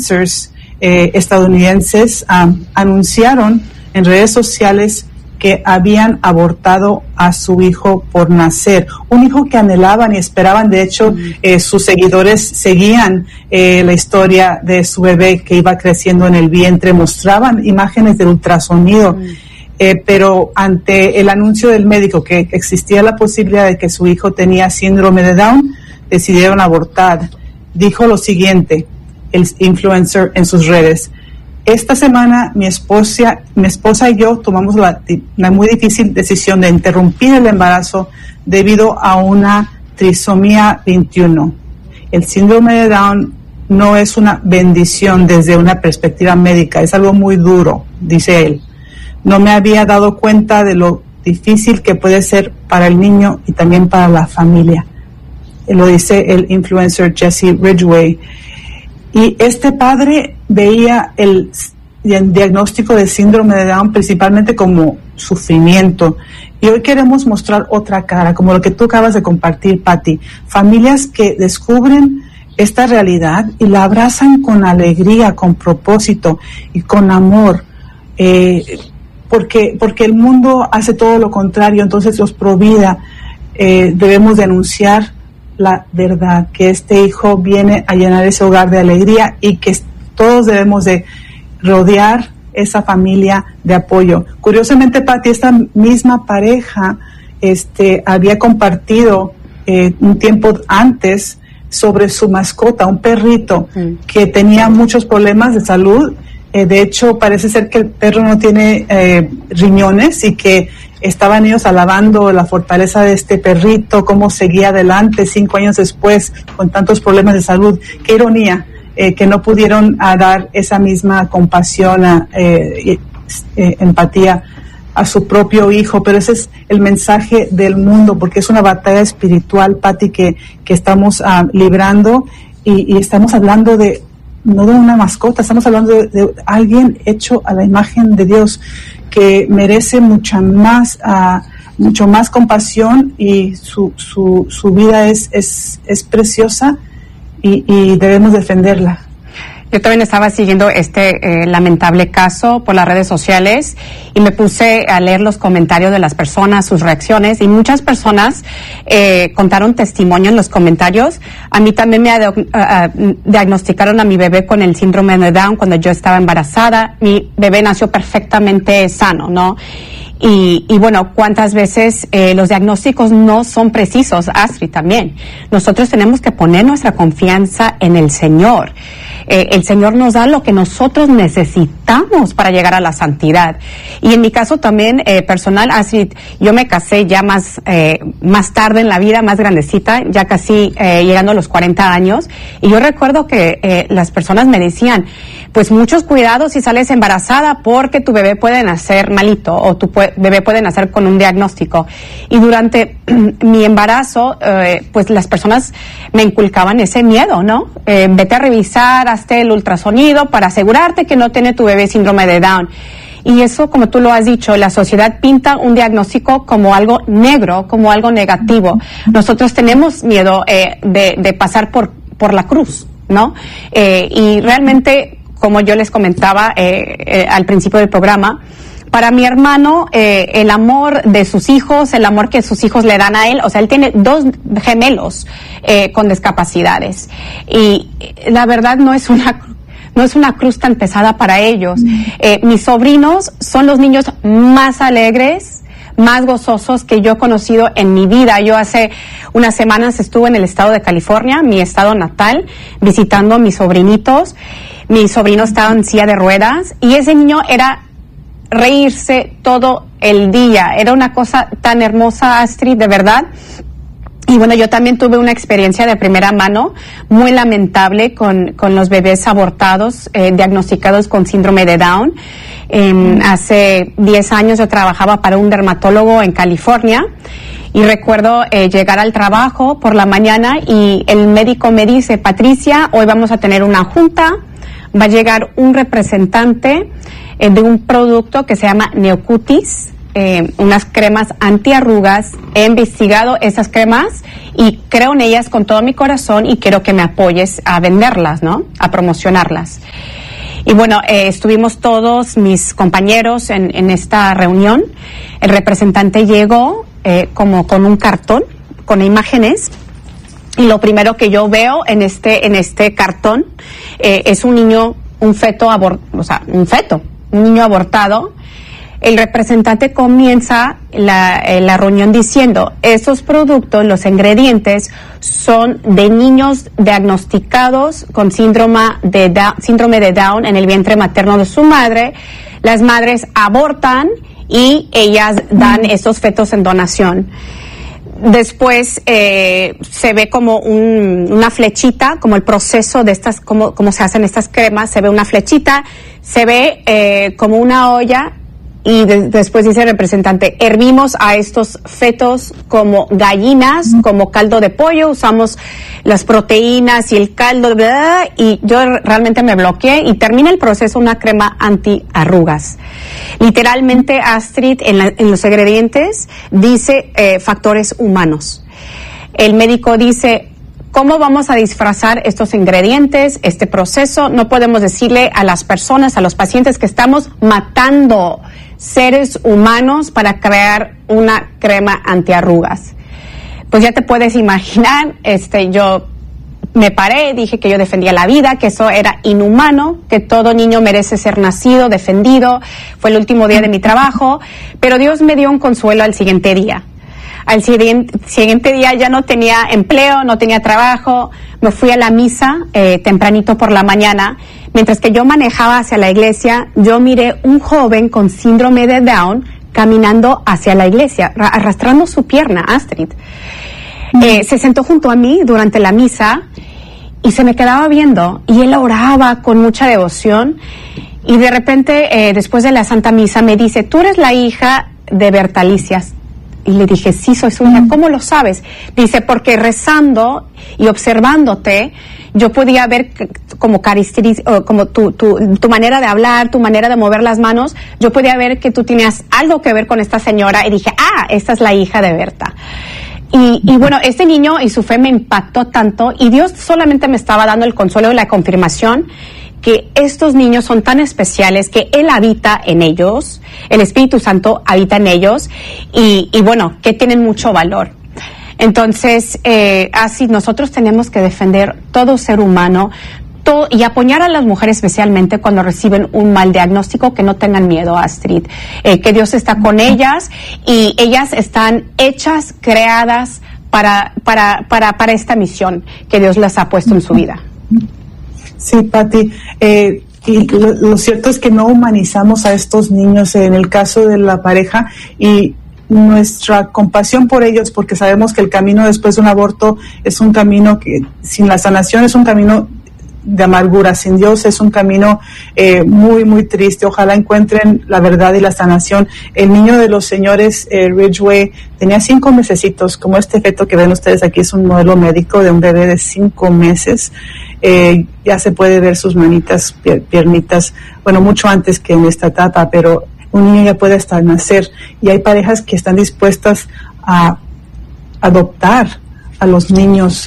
influencers estadounidenses anunciaron en redes sociales que habían abortado a su hijo por nacer, un hijo que anhelaban y esperaban. De hecho, sus seguidores seguían la historia de su bebé que iba creciendo en el vientre, mostraban imágenes del ultrasonido, pero ante el anuncio del médico que existía la posibilidad de que su hijo tenía síndrome de Down, decidieron abortar. Dijo lo siguiente, el influencer en sus redes: esta semana mi esposa y yo tomamos la muy difícil decisión de interrumpir el embarazo debido a una trisomía 21. El síndrome de Down no es una bendición desde una perspectiva médica, es algo muy duro, dice él. No me había dado cuenta de lo difícil que puede ser para el niño y también para la familia. Lo dice el influencer Jesse Ridgway. Y este padre veía el diagnóstico de síndrome de Down principalmente como sufrimiento. Y hoy queremos mostrar otra cara, como lo que tú acabas de compartir, Patti. Familias que descubren esta realidad y la abrazan con alegría, con propósito y con amor. Porque el mundo hace todo lo contrario. Entonces los Provida debemos denunciar la verdad, que este hijo viene a llenar ese hogar de alegría y que todos debemos de rodear esa familia de apoyo. Curiosamente, Patti, esta misma pareja había compartido un tiempo antes sobre su mascota, un perrito que tenía muchos problemas de salud. De hecho, parece ser que el perro no tiene riñones y que estaban ellos alabando la fortaleza de este perrito, cómo seguía adelante 5 años después con tantos problemas de salud. Qué ironía que no pudieron dar esa misma compasión, empatía a su propio hijo. Pero ese es el mensaje del mundo, porque es una batalla espiritual, Patti, que estamos librando y estamos hablando no de una mascota, estamos hablando de alguien hecho a la imagen de Dios, que merece mucho más compasión, y su vida es preciosa y debemos defenderla. Yo también estaba siguiendo este lamentable caso por las redes sociales y me puse a leer los comentarios de las personas, sus reacciones, y muchas personas contaron testimonio en los comentarios. A mí también me diagnosticaron a mi bebé con el síndrome de Down cuando yo estaba embarazada. Mi bebé nació perfectamente sano, ¿no? Y bueno, cuántas veces los diagnósticos no son precisos, Astrid, también. Nosotros tenemos que poner nuestra confianza en el Señor. El Señor nos da lo que nosotros necesitamos para llegar a la santidad. Y en mi caso también personal, Astrid, yo me casé ya más tarde en la vida, más grandecita, ya casi llegando a los 40 años. Y yo recuerdo que las personas me decían, pues muchos cuidados si sales embarazada, porque tu bebé puede nacer malito o tu bebé puede nacer con un diagnóstico. Y durante mi embarazo, pues las personas me inculcaban ese miedo, ¿no? Vete a revisar, hazte el ultrasonido para asegurarte que no tiene tu bebé síndrome de Down. Y eso, como tú lo has dicho, la sociedad pinta un diagnóstico como algo negro, como algo negativo. Nosotros tenemos miedo de pasar por la cruz, ¿no? Y realmente, como yo les comentaba al principio del programa, para mi hermano, el amor de sus hijos, el amor que sus hijos le dan a él, o sea, él tiene 2 gemelos con discapacidades. Y la verdad no es una cruz tan pesada para ellos. Mis sobrinos son los niños más alegres, más gozosos que yo he conocido en mi vida. Yo hace unas semanas estuve en el estado de California, mi estado natal, visitando a mis sobrinitos. Mi sobrino estaba en silla de ruedas y ese niño era reírse todo el día. Era una cosa tan hermosa, Astrid, de verdad. Y bueno, yo también tuve una experiencia de primera mano muy lamentable con los bebés abortados, diagnosticados con síndrome de Down. Hace 10 años yo trabajaba para un dermatólogo en California y recuerdo llegar al trabajo por la mañana y el médico me dice, Patricia, hoy vamos a tener una junta, va a llegar un representante de un producto que se llama Neocutis, unas cremas antiarrugas. He investigado esas cremas y creo en ellas con todo mi corazón y quiero que me apoyes a venderlas, ¿no? A promocionarlas. Y bueno, estuvimos todos mis compañeros en esta reunión. El representante llegó como con un cartón con imágenes. Y lo primero que yo veo en este cartón es un niño, un niño abortado. El representante comienza la reunión diciendo, estos productos, los ingredientes, son de niños diagnosticados con síndrome de Down en el vientre materno de su madre. Las madres abortan y ellas dan estos fetos en donación. Después se ve como una flechita, como el proceso de estas, como se hacen estas cremas, se ve una flechita, se ve como una olla. Y después dice el representante, hervimos a estos fetos como gallinas, como caldo de pollo, usamos las proteínas y el caldo, y yo realmente me bloqueé y termina el proceso una crema antiarrugas. Literalmente, Astrid, en los ingredientes dice factores humanos. El médico dice, ¿cómo vamos a disfrazar estos ingredientes, este proceso? No podemos decirle a las personas, a los pacientes que estamos matando seres humanos para crear una crema antiarrugas. Pues ya te puedes imaginar, yo me paré, dije que yo defendía la vida, que eso era inhumano, que todo niño merece ser nacido, defendido. Fue el último día de mi trabajo, pero Dios me dio un consuelo al siguiente día. Al siguiente día ya no tenía empleo, no tenía trabajo, me fui a la misa tempranito por la mañana. Mientras que yo manejaba hacia la iglesia, yo miré un joven con síndrome de Down caminando hacia la iglesia, arrastrando su pierna, Astrid. Se sentó junto a mí durante la misa y se me quedaba viendo y él oraba con mucha devoción y de repente, después de la Santa Misa, me dice, ¿tú eres la hija de Bertalicias? Y le dije, sí, soy su hija. ¿Cómo lo sabes? Dice, porque rezando y observándote, yo podía ver como tu manera de hablar, tu manera de mover las manos, yo podía ver que tú tenías algo que ver con esta señora y dije, esta es la hija de Berta. Y bueno, este niño y su fe me impactó tanto y Dios solamente me estaba dando el consuelo y la confirmación que estos niños son tan especiales, que Él habita en ellos, el Espíritu Santo habita en ellos y bueno, que tienen mucho valor. Entonces, así nosotros tenemos que defender todo ser humano y apoyar a las mujeres especialmente cuando reciben un mal diagnóstico, que no tengan miedo, Astrid, que Dios está con ellas y ellas están hechas, creadas para esta misión que Dios les ha puesto en su vida. Sí, Pati, y lo cierto es que no humanizamos a estos niños en el caso de la pareja y nuestra compasión por ellos, porque sabemos que el camino después de un aborto es un camino que sin la sanación es un camino de amargura, sin Dios es un camino muy, muy triste. Ojalá encuentren la verdad y la sanación. El niño de los señores Ridgway tenía 5 mesecitos, como este feto que ven ustedes aquí es un modelo médico de un bebé de 5 meses. Ya se puede ver sus manitas, piernitas, bueno, mucho antes que en esta etapa, pero un niño ya puede hasta nacer y hay parejas que están dispuestas a adoptar a los niños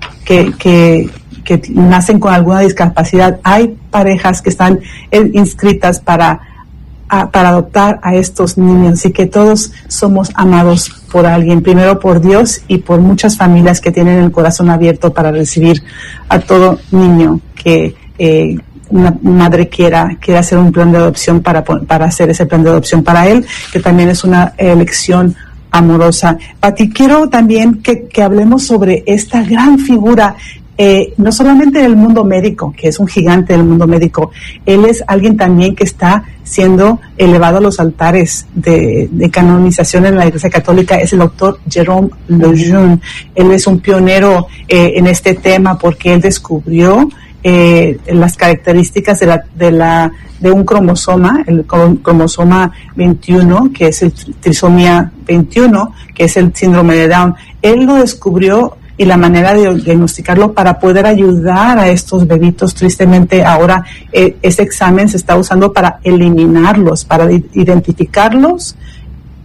que nacen con alguna discapacidad. Hay parejas que están inscritas para adoptar a estos niños, así que todos somos amados por alguien, primero por Dios y por muchas familias que tienen el corazón abierto para recibir a todo niño que una madre quiera hacer un plan de adopción para hacer ese plan de adopción para él, que también es una elección amorosa. Pati, quiero también que hablemos sobre esta gran figura, no solamente del mundo médico, que es un gigante del mundo médico, él es alguien también que está siendo elevado a los altares de canonización en la Iglesia Católica, es el doctor Jérôme Lejeune. Él es un pionero en este tema porque él descubrió las características de un cromosoma, el cromosoma 21, que es el trisomía 21, que es el síndrome de Down. Él lo descubrió y la manera de diagnosticarlo para poder ayudar a estos bebitos. Tristemente ahora ese examen se está usando para eliminarlos, para identificarlos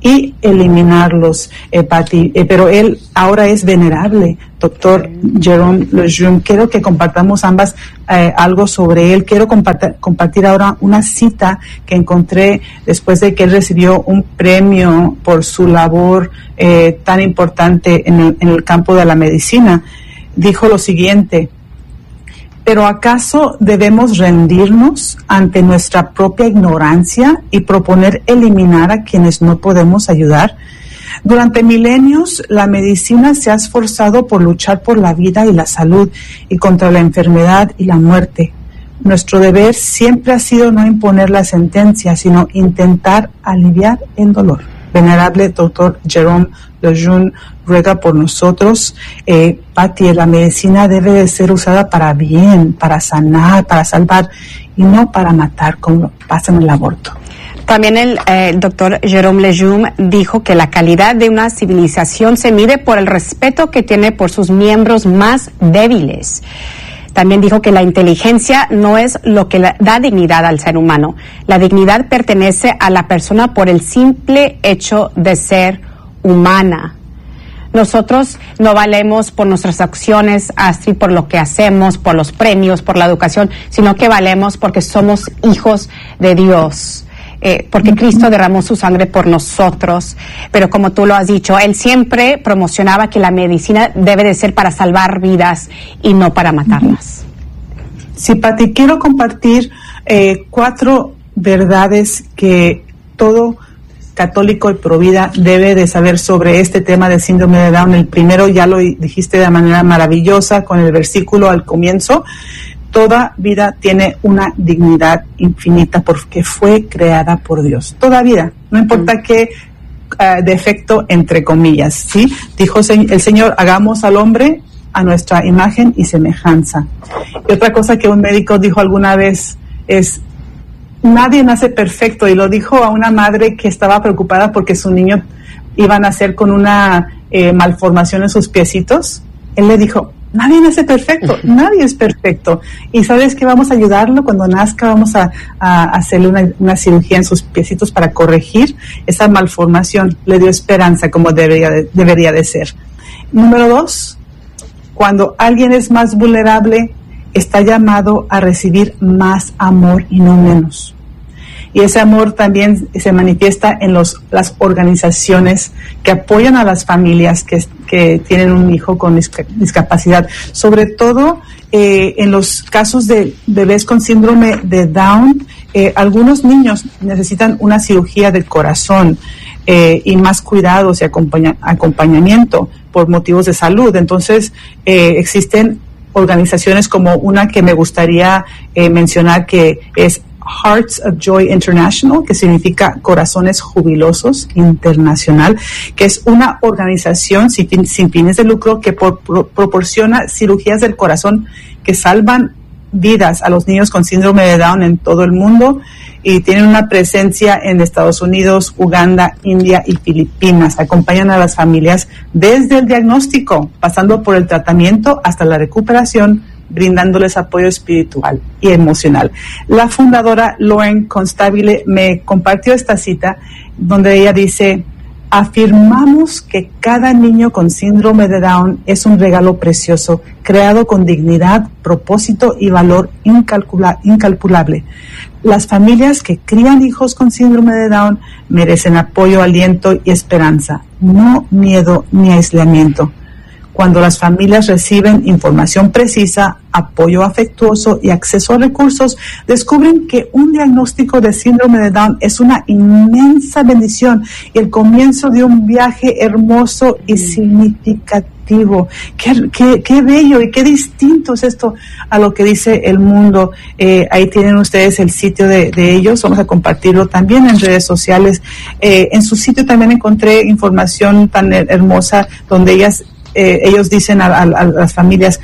y eliminarlos, Patty. Pero él ahora es venerable, doctor Jerome Lejeune. Quiero que compartamos ambas algo sobre él. Quiero compartir ahora una cita que encontré después de que él recibió un premio por su labor tan importante en el campo de la medicina. Dijo lo siguiente: ¿pero acaso debemos rendirnos ante nuestra propia ignorancia y proponer eliminar a quienes no podemos ayudar? Durante milenios, la medicina se ha esforzado por luchar por la vida y la salud y contra la enfermedad y la muerte. Nuestro deber siempre ha sido no imponer la sentencia, sino intentar aliviar el dolor. Venerable doctor Jerome Lejeune ruega por nosotros. Patty, la medicina debe de ser usada para bien, para sanar, para salvar y no para matar, como pasa en el aborto. También el doctor Jerome Lejeune dijo que la calidad de una civilización se mide por el respeto que tiene por sus miembros más débiles. También dijo que la inteligencia no es lo que da dignidad al ser humano. La dignidad pertenece a la persona por el simple hecho de ser humana. Nosotros no valemos por nuestras acciones, Astrid, por lo que hacemos, por los premios, por la educación, sino que valemos porque somos hijos de Dios. Porque Cristo derramó su sangre por nosotros, pero como tú lo has dicho, Él siempre promocionaba que la medicina debe de ser para salvar vidas y no para matarlas. Sí, Patty, quiero compartir 4 verdades que todo católico y provida debe de saber sobre este tema del síndrome de Down. El primero ya lo dijiste de manera maravillosa con el versículo al comienzo. Toda vida tiene una dignidad infinita porque fue creada por Dios. Toda vida, no importa qué defecto, entre comillas, ¿sí? Dijo el Señor, hagamos al hombre a nuestra imagen y semejanza. Y otra cosa que un médico dijo alguna vez es: nadie nace perfecto, y lo dijo a una madre que estaba preocupada porque su niño iba a nacer con una malformación en sus piecitos. Él le dijo: nadie nace perfecto, nadie es perfecto. Y ¿sabes qué? Vamos a ayudarlo cuando nazca, vamos a hacerle una cirugía en sus piecitos para corregir esa malformación. Le dio esperanza, como debería de ser. Número 2, cuando alguien es más vulnerable, está llamado a recibir más amor y no menos. Y ese amor también se manifiesta en las organizaciones que apoyan a las familias que tienen un hijo con discapacidad. Sobre todo en los casos de bebés con síndrome de Down, algunos niños necesitan una cirugía del corazón y más cuidados y acompañamiento por motivos de salud. Entonces, existen organizaciones como una que me gustaría mencionar, que es Hearts of Joy International, que significa Corazones Jubilosos Internacional, que es una organización sin fines de lucro que proporciona cirugías del corazón que salvan vidas a los niños con síndrome de Down en todo el mundo, y tienen una presencia en Estados Unidos, Uganda, India y Filipinas. Acompañan a las familias desde el diagnóstico, pasando por el tratamiento hasta la recuperación, brindándoles apoyo espiritual y emocional. La fundadora Lauren Constabile me compartió esta cita donde ella dice: afirmamos que cada niño con síndrome de Down es un regalo precioso, creado con dignidad, propósito y valor incalculable. Las familias que crían hijos con síndrome de Down merecen apoyo, aliento y esperanza, no miedo ni aislamiento. Cuando las familias reciben información precisa, apoyo afectuoso y acceso a recursos, descubren que un diagnóstico de síndrome de Down es una inmensa bendición y el comienzo de un viaje hermoso y significativo. Qué bello y qué distinto es esto a lo que dice el mundo. Ahí tienen ustedes el sitio de ellos. Vamos a compartirlo también en redes sociales. En su sitio también encontré información tan hermosa donde ellos dicen a las familias: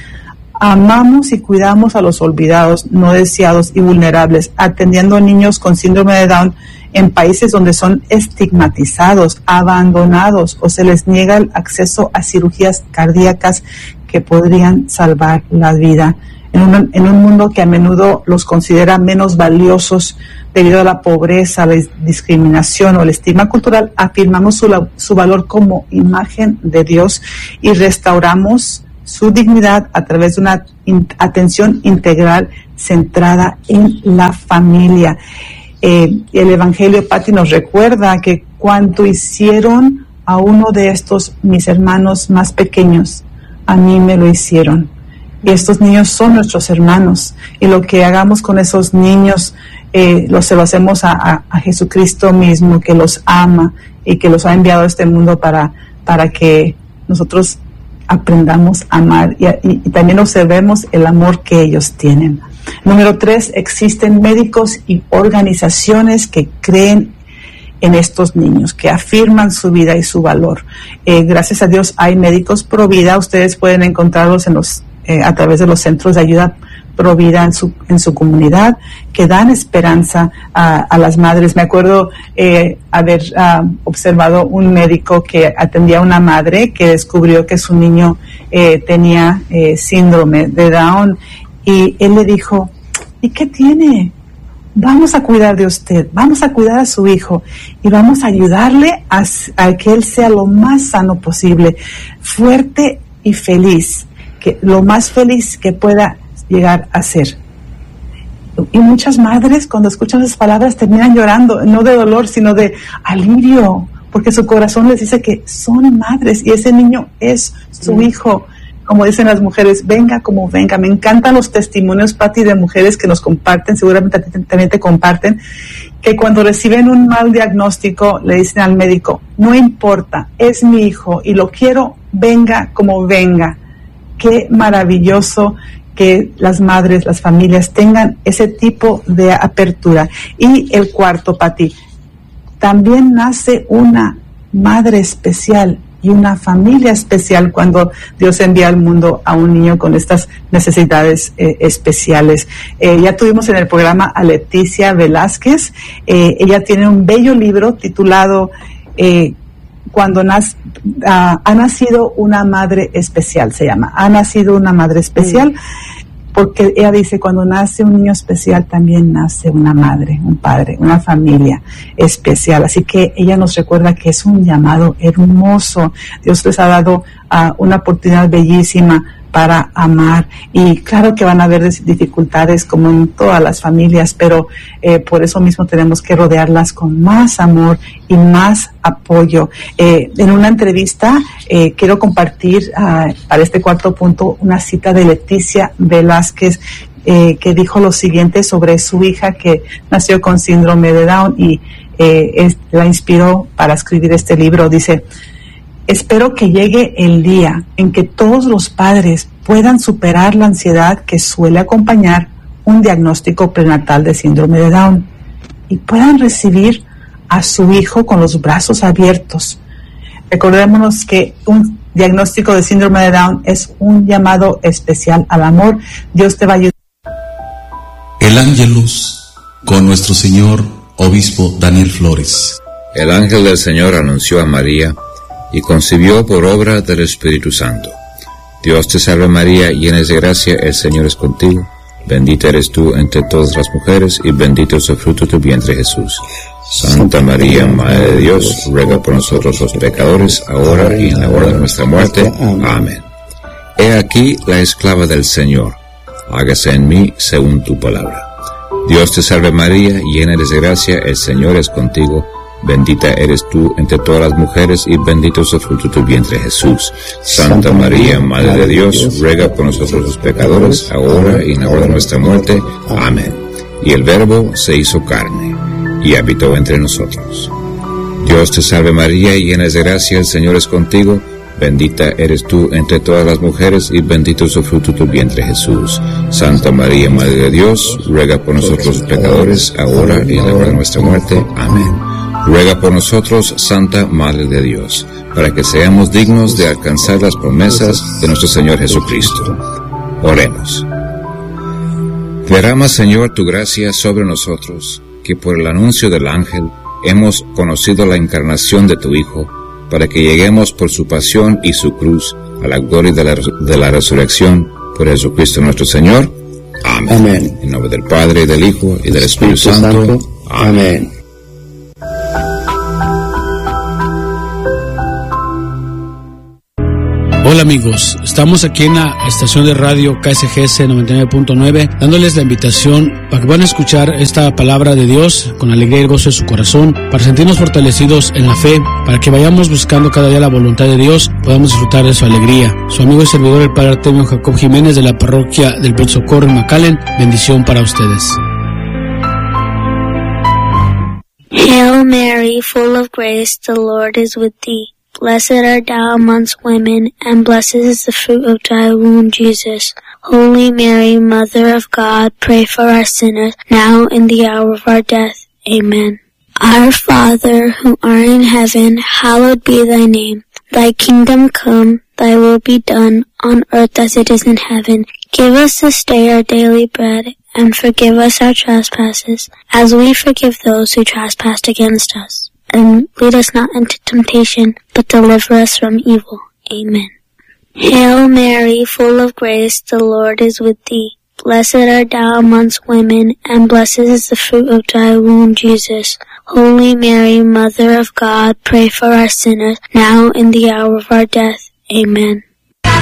amamos y cuidamos a los olvidados, no deseados y vulnerables, atendiendo a niños con síndrome de Down en países donde son estigmatizados, abandonados o se les niega el acceso a cirugías cardíacas que podrían salvar la vida. en un mundo que a menudo los considera menos valiosos debido a la pobreza, la discriminación o el estigma cultural, afirmamos su valor como imagen de Dios y restauramos su dignidad a través de una atención integral centrada en la familia. El Evangelio, Pati, nos recuerda que cuando hicieron a uno de estos mis hermanos más pequeños, a mí me lo hicieron. Y estos niños son nuestros hermanos, y lo que hagamos con esos niños se lo hacemos a Jesucristo mismo, que los ama y que los ha enviado a este mundo para que nosotros aprendamos a amar y también observemos el amor que ellos tienen. Número 3, existen médicos y organizaciones que creen en estos niños, que afirman su vida y su valor. Gracias a Dios hay médicos pro vida. Ustedes pueden encontrarlos a través de los centros de ayuda pro vida en su comunidad, que dan esperanza a las madres. Me acuerdo haber observado un médico que atendía a una madre que descubrió que su niño tenía síndrome de Down, y él le dijo: ¿y qué tiene? Vamos a cuidar de usted, vamos a cuidar a su hijo y vamos a ayudarle a que él sea lo más sano posible, fuerte y feliz, lo más feliz que pueda llegar a ser. Y muchas madres, cuando escuchan esas palabras, terminan llorando, no de dolor, sino de alivio, porque su corazón les dice que son madres y ese niño es su hijo. Como dicen las mujeres, venga como venga. Me encantan los testimonios, Pati, de mujeres que nos comparten, seguramente a ti también te comparten, que cuando reciben un mal diagnóstico le dicen al médico: no importa, es mi hijo y lo quiero, venga como venga. Qué maravilloso que las madres, las familias tengan ese tipo de apertura. Y el cuarto, Pati, también nace una madre especial y una familia especial cuando Dios envía al mundo a un niño con estas necesidades especiales. Ya tuvimos en el programa a Leticia Velázquez. Ella tiene un bello libro titulado Cuando ha nacido una madre especial, se llama. Ha nacido una madre especial, porque ella dice: cuando nace un niño especial también nace una madre, un padre, una familia especial. Así que ella nos recuerda que es un llamado hermoso. Dios les ha dado una oportunidad bellísima para amar, y claro que van a haber dificultades como en todas las familias, pero por eso mismo tenemos que rodearlas con más amor y más apoyo. En una entrevista quiero compartir para este cuarto punto una cita de Leticia Velázquez, que dijo lo siguiente sobre su hija que nació con síndrome de Down y la inspiró para escribir este libro. Dice: espero que llegue el día en que todos los padres puedan superar la ansiedad que suele acompañar un diagnóstico prenatal de síndrome de Down y puedan recibir a su hijo con los brazos abiertos. Recordémonos que un diagnóstico de síndrome de Down es un llamado especial al amor. Dios te va a ayudar. El Ángelus con nuestro señor obispo Daniel Flores. El ángel del Señor anunció a María y concibió por obra del Espíritu Santo. Dios te salve María, llena de gracia, el Señor es contigo. Bendita eres tú entre todas las mujeres, y bendito es el fruto de tu vientre Jesús. Santa María, Madre de Dios, ruega por nosotros los pecadores, ahora y en la hora de nuestra muerte. Amén. He aquí la esclava del Señor. Hágase en mí según tu palabra. Dios te salve María, llena eres de gracia, el Señor es contigo. Bendita eres tú entre todas las mujeres, y bendito es el fruto de tu vientre Jesús. Santa María, Madre de Dios, ruega por nosotros los pecadores, ahora y en la hora de nuestra muerte. Amén. Y el Verbo se hizo carne, y habitó entre nosotros. Dios te salve María, llena de gracia, el Señor es contigo. Bendita eres tú entre todas las mujeres, y bendito es el fruto de tu vientre Jesús. Santa María, Madre de Dios, ruega por nosotros los pecadores, ahora y en la hora de nuestra muerte. Amén. Ruega por nosotros, Santa Madre de Dios, para que seamos dignos de alcanzar las promesas de nuestro Señor Jesucristo. Oremos. Derrama, Señor, tu gracia sobre nosotros, que por el anuncio del ángel hemos conocido la encarnación de tu Hijo, para que lleguemos por su pasión y su cruz a la gloria de la resurrección, por Jesucristo nuestro Señor. Amén. Amén. En nombre del Padre, y del Hijo, y del Espíritu Santo. Amén. Hola amigos, estamos aquí en la estación de radio KSGS 99.9 dándoles la invitación para que puedan escuchar esta palabra de Dios con alegría y gozo de su corazón, para sentirnos fortalecidos en la fe, para que vayamos buscando cada día la voluntad de Dios, podamos disfrutar de su alegría. Su amigo y servidor el Padre Artemio Jacob Jiménez de la parroquia del Buen Socorro en McAllen, bendición para ustedes. Hail Mary, full of grace, the Lord is with thee. Blessed art thou amongst women, and blessed is the fruit of thy womb, Jesus. Holy Mary, Mother of God, pray for us sinners, now and the hour of our death. Amen. Our Father, who art in heaven, hallowed be thy name. Thy kingdom come, thy will be done, on earth as it is in heaven. Give us this day our daily bread, and forgive us our trespasses, as we forgive those who trespass against us. And lead us not into temptation, but deliver us from evil. Amen. Hail Mary, full of grace, the Lord is with thee. Blessed art thou amongst women, and blessed is the fruit of thy womb, Jesus. Holy Mary, Mother of God, pray for us sinners, now and the hour of our death. Amen.